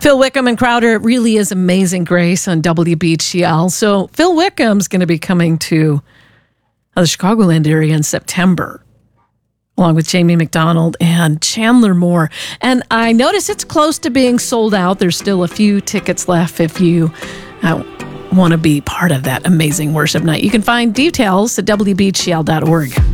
Phil Wickham and Crowder, it really is Amazing Grace on WBGL. So Phil Wickham's going to be coming to the Chicagoland area in September, along with Jamie McDonald and Chandler Moore. And I notice it's close to being sold out. There's still a few tickets left if you want to be part of that amazing worship night. You can find details at WBGL.org.